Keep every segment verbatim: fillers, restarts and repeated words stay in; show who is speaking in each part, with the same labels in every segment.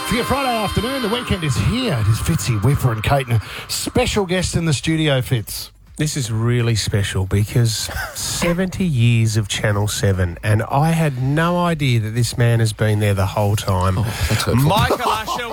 Speaker 1: For your Friday afternoon, the weekend is here. It is Fitzy, Whipper and Kate, and a special guest in the studio, Fitz.
Speaker 2: This is really special because seventy years of Channel seven, and I had no idea that this man has been there the whole time.
Speaker 3: Oh, that's hurtful.
Speaker 2: Michael Usher,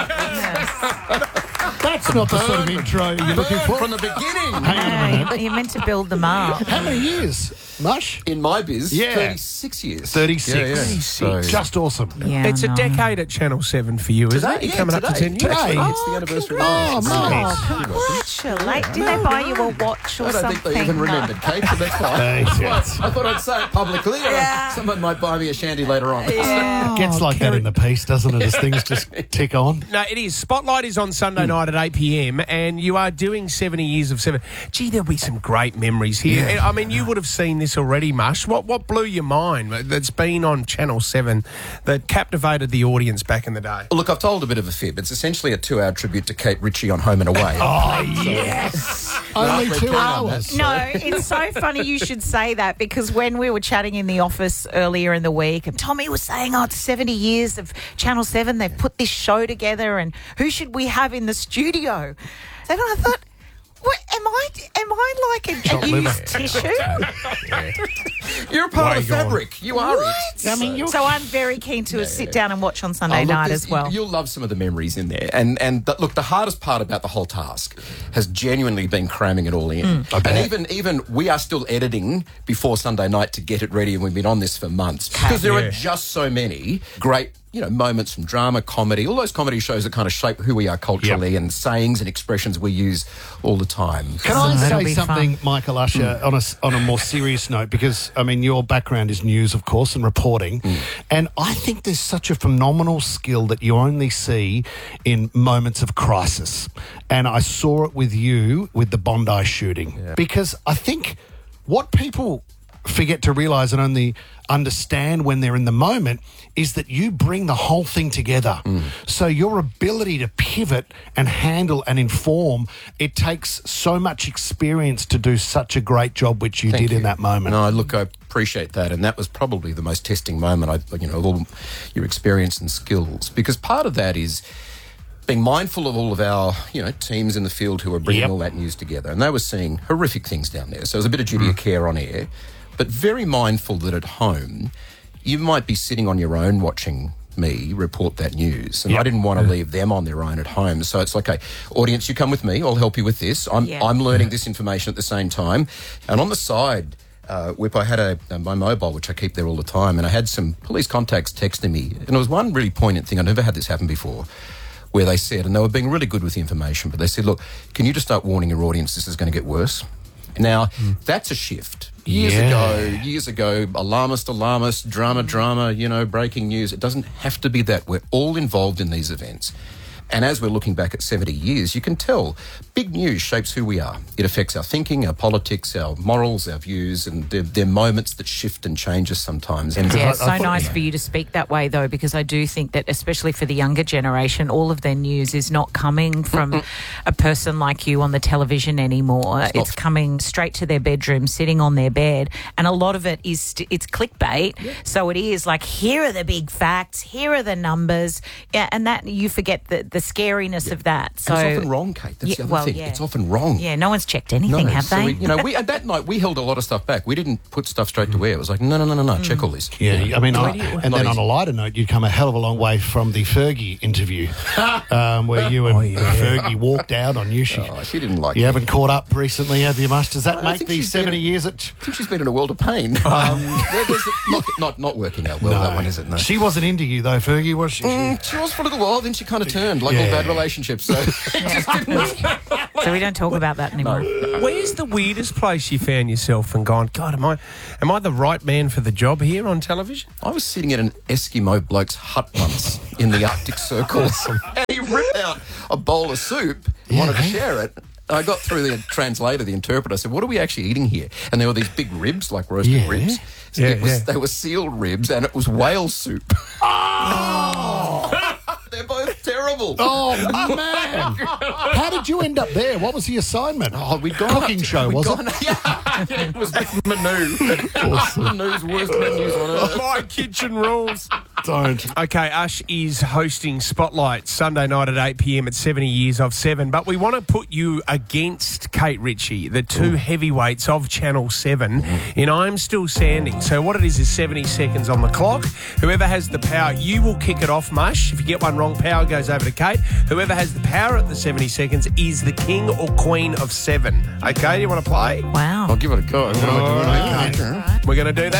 Speaker 2: welcome!
Speaker 1: That's not the sort of intro you're looking for.
Speaker 3: From the beginning.
Speaker 1: Hang on a
Speaker 4: No,
Speaker 1: minute.
Speaker 4: you're meant to build them up.
Speaker 1: How many years, Mush?
Speaker 3: In my biz,
Speaker 1: Yeah.
Speaker 3: thirty-six years.
Speaker 1: thirty-six.
Speaker 3: Yeah, yeah. So-
Speaker 1: Just awesome.
Speaker 4: Yeah,
Speaker 2: It's a
Speaker 4: no.
Speaker 2: decade at Channel seven for you, isn't
Speaker 3: Today,
Speaker 2: it? You're
Speaker 3: yeah,
Speaker 2: coming up
Speaker 3: today.
Speaker 2: to ten years.
Speaker 1: Today.
Speaker 3: Actually, it's the anniversary.
Speaker 1: Oh,
Speaker 3: of the
Speaker 1: mate.
Speaker 4: Oh, congratulations. Did they buy you a watch or
Speaker 3: I don't
Speaker 4: something?
Speaker 3: think they even remembered, Kate, but that's fine.
Speaker 1: Hey, yes.
Speaker 3: I thought I'd say it publicly. or
Speaker 4: Yeah.
Speaker 3: Someone might buy me a shandy later on.
Speaker 4: Yeah.
Speaker 1: Gets like that in the piece, doesn't it, as things just tick on?
Speaker 2: No, it is. Spotlight is on Sunday night at eight p.m. and you are doing seventy years of seven. Gee, there'll be some great memories here.
Speaker 1: Yeah.
Speaker 2: I mean, you would have seen this already, Mush. What what blew your mind that's been on Channel seven that captivated the audience back in the day?
Speaker 3: Well, look, I've told a bit of a fib. It's essentially a two-hour tribute to Kate Ritchie on Home and Away.
Speaker 1: Oh, yes. Only
Speaker 3: We're
Speaker 1: two
Speaker 3: keen on that.
Speaker 1: hours.
Speaker 4: No, it's so funny you should say that because when we were chatting in the office earlier in the week, and Tommy was saying, oh, it's seventy years of Channel seven. They've put this show together and who should we have in the studio? So then I thought, what, am I am I like a, a used tissue?
Speaker 3: You're a part
Speaker 2: Way
Speaker 3: of the
Speaker 2: gone.
Speaker 3: fabric. You are
Speaker 4: What?
Speaker 3: it.
Speaker 1: I mean, you're...
Speaker 4: So I'm very keen to sit down and watch on Sunday
Speaker 3: Oh, look,
Speaker 4: night
Speaker 3: there's-
Speaker 4: as well.
Speaker 3: You'll love some of the memories in there. And and the, look, the hardest part about the whole task has genuinely been cramming it all in.
Speaker 1: I bet.
Speaker 3: And even even we are still editing before Sunday night to get it ready, and we've been on this for months because there
Speaker 2: Yeah.
Speaker 3: are just so many great, you know, moments from drama, comedy, all those comedy shows that kind of shape who we are culturally, and sayings and expressions we use all the time.
Speaker 1: Can I
Speaker 4: That'll
Speaker 1: say
Speaker 4: be
Speaker 1: something, Michael Usher, on a, s- on a more serious note? Because, I mean, your background is news, of course, and reporting. And I think there's such a phenomenal skill that you only see in moments of crisis. And I saw it with you with the Bondi shooting. Because I think what people forget to realise and only understand when they're in the moment is that you bring the whole thing together. So your ability to pivot and handle and inform, it takes so much experience to do such a great job, which you
Speaker 3: Thank
Speaker 1: did in
Speaker 3: you.
Speaker 1: that moment.
Speaker 3: No, look, I appreciate that, and that was probably the most testing moment. I, you know, of all your experience and skills, because part of that is being mindful of all of our, you know, teams in the field who are bringing
Speaker 1: Yep.
Speaker 3: all that news together, and they were seeing horrific things down there. So there's a bit of duty of care on air, but very mindful that at home you might be sitting on your own watching me report that news, and
Speaker 1: Yep.
Speaker 3: I didn't want to leave them on their own at home. So it's like, okay, audience, you come with me. I'll help you with this. I'm
Speaker 4: Yeah.
Speaker 3: I'm learning this information at the same time, and on the side. Uh, Whip, I had a, uh, my mobile, which I keep there all the time, and I had some police contacts texting me, and there was one really poignant thing. I've never had this happen before, where they said, and they were being really good with the information, but they said, look, can you just start warning your audience this is going to get worse? Now, that's a shift. Years
Speaker 1: Yeah.
Speaker 3: ago, years ago, alarmist, alarmist, drama, drama, you know, breaking news. It doesn't have to be that. We're all involved in these events. And as we're looking back at seventy years, you can tell big news shapes who we are. It affects our thinking, our politics, our morals, our views, and they're, they're moments that shift and change us sometimes. And
Speaker 4: Yeah,
Speaker 1: I-
Speaker 4: it's
Speaker 1: I
Speaker 4: so
Speaker 1: thought-
Speaker 4: nice for you to speak that way, though, because I do think that, especially for the younger generation, all of their news is not coming from a person like you on the television anymore. It's,
Speaker 3: not.
Speaker 4: coming straight to their bedroom, sitting on their bed, and a lot of it is st- it's clickbait. So it is like, here are the big facts, here are the numbers, yeah, and that you forget the the scariness of that. So
Speaker 3: And it's often wrong, Kate. That's
Speaker 4: Yeah,
Speaker 3: the other
Speaker 4: well,
Speaker 3: thing.
Speaker 4: yeah.
Speaker 3: It's often wrong.
Speaker 4: yeah, no one's checked anything, have
Speaker 3: so
Speaker 4: they?
Speaker 3: we, you know, we, and that night we held a lot of stuff back. We didn't put stuff straight to air. It was like, no, no, no, no, no, check all this.
Speaker 1: Yeah, I mean, I,
Speaker 3: Why do you-
Speaker 1: and
Speaker 3: not
Speaker 1: then on
Speaker 3: easy.
Speaker 1: a lighter note, you'd come a hell of a long way from the Fergie interview, um, where you and Fergie walked out on you. She,
Speaker 3: Oh, she didn't like
Speaker 1: you
Speaker 3: it.
Speaker 1: haven't caught up recently, have you, Mush? Does that
Speaker 3: I
Speaker 1: make
Speaker 3: think
Speaker 1: these
Speaker 3: she's been-
Speaker 1: seventy years at...
Speaker 3: I think she's been in a world of pain. Um, there- there's a- not, not, not working out well, that one, is it? No.
Speaker 1: She wasn't into you, though, Fergie, was she?
Speaker 3: Mm, she was for a little while, then she kind of turned, like
Speaker 1: Yeah.
Speaker 3: all bad relationships. So it just didn't work.
Speaker 4: So we don't talk about that anymore.
Speaker 2: Where's the weirdest place you found yourself and gone, God, am I am I the right man for the job here on television?
Speaker 3: I was sitting at an Eskimo bloke's hut once in the Arctic Circle, and he ripped out a bowl of soup and wanted to share it. And I got through the translator, the interpreter. I said, what are we actually eating here? And there were these big ribs, like roasted
Speaker 1: Yeah.
Speaker 3: ribs. So
Speaker 2: Yeah,
Speaker 3: it was,
Speaker 2: yeah.
Speaker 3: They were seal ribs, and it was whale soup. Oh! They're both terrible.
Speaker 1: Oh, man. How did you end up there? What was the assignment?
Speaker 3: Oh, we'd gone
Speaker 1: Cooking
Speaker 3: up to-
Speaker 1: show,
Speaker 3: we'd
Speaker 1: was
Speaker 3: gone,
Speaker 1: it?
Speaker 3: Yeah, yeah, it was Manu. Manu's worst menus on earth.
Speaker 2: My kitchen rules.
Speaker 1: Don't.
Speaker 2: Okay, Ush is hosting Spotlight Sunday night at eight p.m. at seventy years of seven, but we want to put you against Kate Ritchie, the two Ooh. heavyweights of Channel seven, in I'm Still Standing. So what it is is seventy seconds on the clock. Whoever has the power, you will kick it off, Mush. If you get one wrong, power goes over to Kate. Whoever has the power at the seventy seconds is the king or queen of seven. Okay, do you want to play?
Speaker 4: Wow.
Speaker 3: I'll give it a go.
Speaker 2: All right. We're going to do that.